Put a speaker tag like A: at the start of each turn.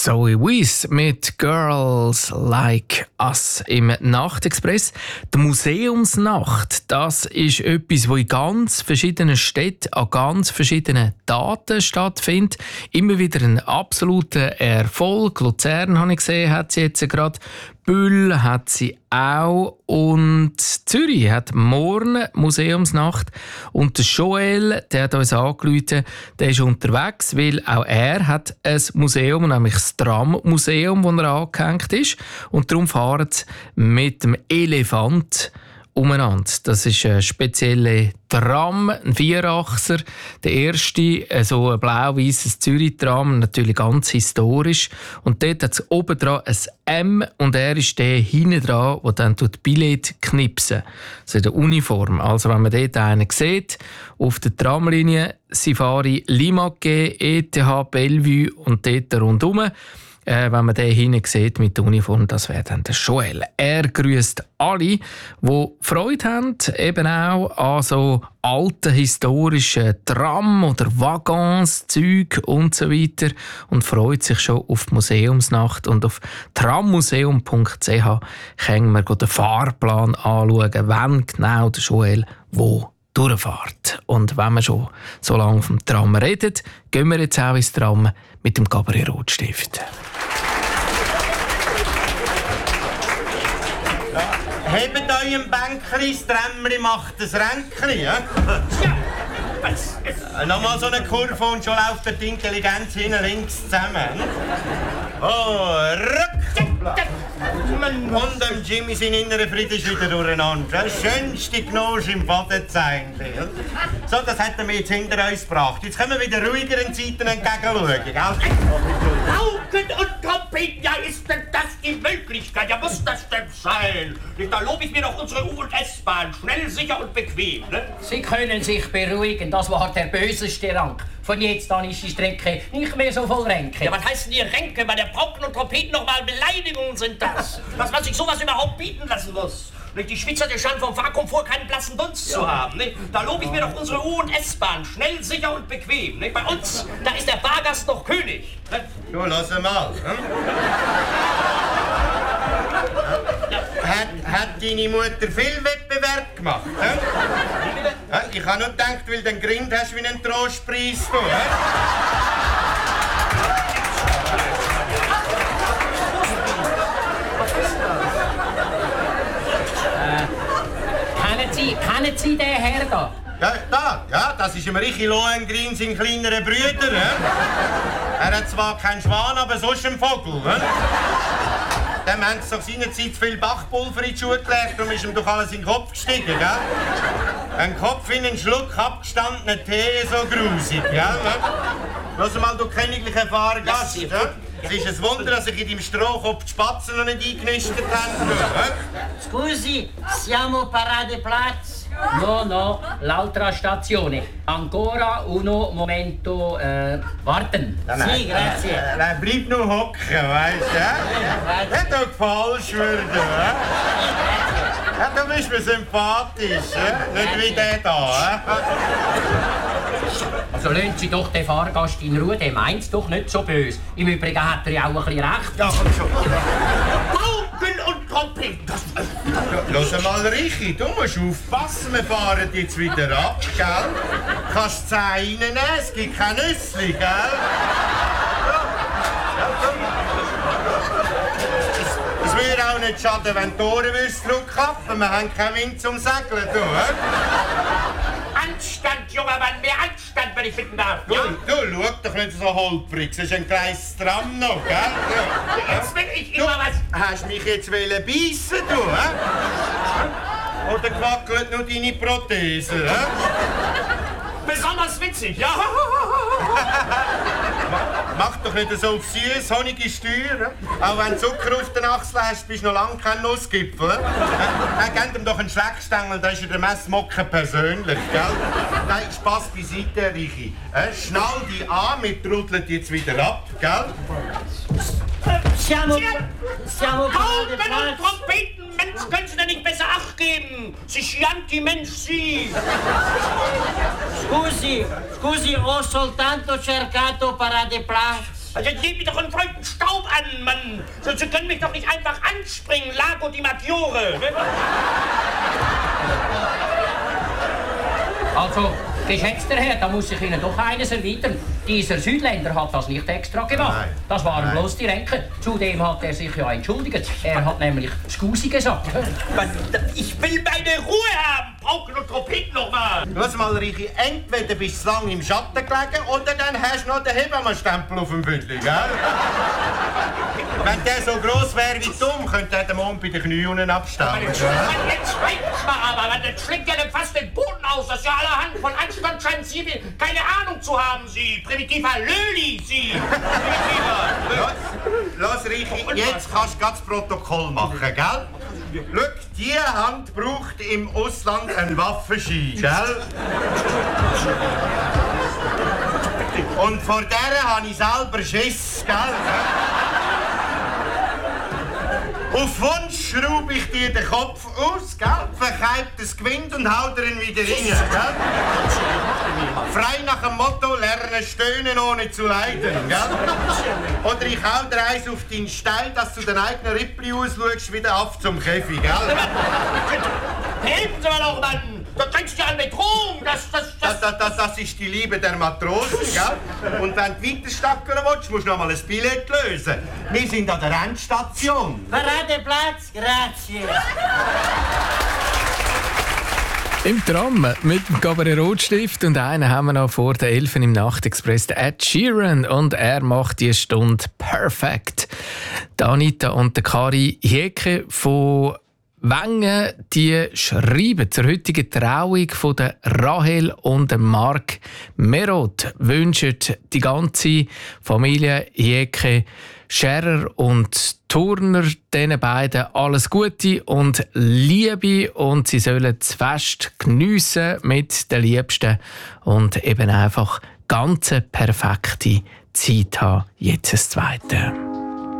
A: Zoe Wies mit Girls Like Us im Nachtexpress. Die Museumsnacht, das ist etwas, das in ganz verschiedenen Städten an ganz verschiedenen Daten stattfindet. Immer wieder ein absoluter Erfolg. Luzern, habe ich gesehen, hat sie jetzt gerade. Bühl hat sie auch und Zürich hat morgen Museumsnacht und der Joel, der hat uns angerufen, der ist unterwegs, weil auch er hat ein Museum, nämlich das Tram-Museum, das er angehängt ist und darum fahren sie mit dem Elefant umeinander. Das ist eine spezielle Tram, ein Vierachser, der erste, so ein blau-weißes Zürich-Tram, natürlich ganz historisch. Und dort hat es oben dran ein M und er ist der hinten dran, der dann die Billett knipsen. Also in der Uniform. Also wenn man dort einen sieht, auf der Tramlinie Safari Limagé, ETH, Bellevue und dort rundherum, wenn man den hinten sieht mit der Uniform, das wäre dann der Joel. Er grüßt alle, die Freude haben, eben auch an so alten historischen Tram oder Waggons, Züg und so weiter und freut sich schon auf die Museumsnacht. Und auf trammuseum.ch können wir den Fahrplan anschauen, wann genau der Joel wo durchfährt. Und wenn wir schon so lange vom Tram reden, gehen wir jetzt auch ins Tram mit dem Gabriel Rotstift.
B: Hebt euren Bänker ins Trämmchen, macht ein Ränkchen, ja? Nochmal so eine Kurve und schon läuft die Intelligenz hinten links zusammen. Oh, rück! Und dem Jimmy sein innerer Frieden ist wieder durcheinander. Das schönste Gnose im Badezeinchen. So, das hätten wir jetzt hinter uns gebracht. Jetzt können wir wieder ruhigeren Zeiten entgegenschauen, gell?
C: Pauken und Trompeten, ja, ist denn das die Möglichkeit? Ja, muss das denn sein? Da lobe ich mir doch unsere U- und S-Bahn. Schnell, sicher und bequem, ne?
D: Sie können sich beruhigen, das war der böseste Rang. Von jetzt an ist die Strecke nicht mehr so voll Ränke.
C: Ja, was heißt denn die Ränke? Bei der Pauken und Trompeten noch mal Beleidigungen sind das. Dass man sich sowas überhaupt bieten lassen muss. Die Schweizer, der scheint vom Fahrkomfort keinen blassen Dunst zu haben. Ne? Da lobe ich mir doch unsere U- und S-Bahn. Schnell, sicher und bequem. Ne? Bei uns, da ist der Fahrgast noch König. Ne?
B: Jo, lass mal. Hat deine Mutter viel Wettbewerb gemacht? Ich habe nur gedacht, weil du einen Grind hast wie einen Trostpreis.
D: Kennen Sie den Herr da?
B: Ja, das ist im Richi Lohengrin, sein kleinerer Bruder. Er hat zwar keinen Schwan, aber sonst einen Vogel. Dem haben sie doch seinerzeit zu viel Bachpulver in die Schuhe gelegt, darum ist ihm doch alles in den Kopf gestiegen, gell? Ein Kopf in einen Schluck abgestandenen Tee, so grusig, gell? Lass mal, du königlicher Fahrgast. Ja? Es ist ein Wunder, dass sich in deinem Strohkopf die Spatzen noch nicht eingenistet haben.
D: Scusi, siamo Paradeplatz? No, l'altra stazione. Ancora uno momento, warten.
B: Sì, grazie. Bleib nur hocken, weißt du? Nicht auch falsch werden, ja, du bist mir sympathisch, nicht wie der da.
D: Also lassen Sie doch den Fahrgast in Ruhe, der meint's doch nicht so böse. Im Übrigen hat er ja auch ein bisschen recht.
B: Ja, komm schon.
C: Pauken und Trompeten.
B: Lass mal, Richi, du musst aufpassen, wir fahren jetzt wieder ab, gell? Kannst 10 reinnehmen, es gibt kein Nüssli, gell? Es würde auch nicht schaden, wenn die Tore zurückklappen. Wir haben keinen Wind zum Segeln, du,
C: Anstand, junger Mann, mehr Anstand, wenn ich bitten darf. Ja?
B: Du, schau doch nicht so holprig, es ist ein kleines Tram noch, gell? Ja.
C: Jetzt will ich immer was...
B: Hast du mich jetzt beißen, du, Oder gewackelt nur deine Prothese,
C: Besonders witzig, ja?
B: Mach doch nicht so auf süß, honige Steuer. Auch wenn du Zucker auf der Achsel hast, bist du noch lange kein Nussgipfel. Gebt ihm doch einen Schleckstängel, da ist ja der Messmocken persönlich, gell? Nein, Spass beiseite, Richi. Schnall dich an, wir trudeln jetzt wieder ab, gell?
D: Siamo
C: Pauken und Trompeten, Mensch, können Sie denn nicht besser Acht geben? Sie Chianti, Mensch, Sie!
D: Scusi, ho soltanto cercato Paradeplatz.
C: Also jetzt nehmt mich doch einen feuchten Staub an, Mann. Sie können mich doch nicht einfach anspringen, Lago di Maggiore. Ne?
D: Also, geschätzter Herr, da muss ich Ihnen doch eines erwidern. Dieser Südländer hat das nicht extra gemacht.
B: Nein.
D: Das waren
B: Nein.
D: bloß die Ränke. Zudem hat er sich ja entschuldigt. Er hat nämlich Scusi gesagt.
C: Ich will meine Ruhe haben. Pauken und Trompeten noch mal.
B: Lass mal, Richi, entweder bist du lang im Schatten gelegen oder dann hast du noch den Hebammenstempel auf dem Bündel, gell? Wenn der so gross wäre wie dumm, könnte er den Mond bei den Knien unten abstellen.
C: Jetzt schweigt's mal aber, das schlägt ja dann fast den Boden aus. Das ist ja allerhand von Anstand scheinen Sie keine Ahnung zu haben, Sie. Primitiver Löli, Sie. Primitiver.
B: Los, Richi, jetzt kannst du das Protokoll machen, gell? Schau, die Hand braucht im Ausland einen Waffenschein, gell? Und vor der habe ich selber Schiss, gell? Auf Wunsch schraube ich dir den Kopf aus, gell? Verkeib das Gewind und hau dir ihn wieder rein, gell? Frei nach dem Motto, lernen stöhnen ohne zu leiden, gell? Oder ich hau dir eins auf deinen Stein, dass du den eigenen Rippli ausschaust wie der Aff zum Käfig, gell?
C: Helfen Sie mir doch, Mann. Das denkst du ja an Bedrohung.
B: Das ist die Liebe der Matrosen, gell? Und wenn du weiter stackeln willst, musst du noch mal ein Billett lösen. Wir sind an der Endstation.
E: Paradeplatz, grazie.
A: Im Tram mit dem Cabaret Rotstift und einen haben wir noch vor der 11 im Nachtexpress, Ed Sheeran, und er macht die Stunde perfekt. Die Anita und der Kari Hieke von Wengen, die schreiben zur heutigen Trauung von der Rahel und dem Marc Meroth, wünschen die ganze Familie Hieke, Scherer und Turner diesen beiden alles Gute und Liebe, und sie sollen das Fest geniessen mit den Liebsten und eben einfach ganz perfekte Zeit haben. Jetzt das Zweite.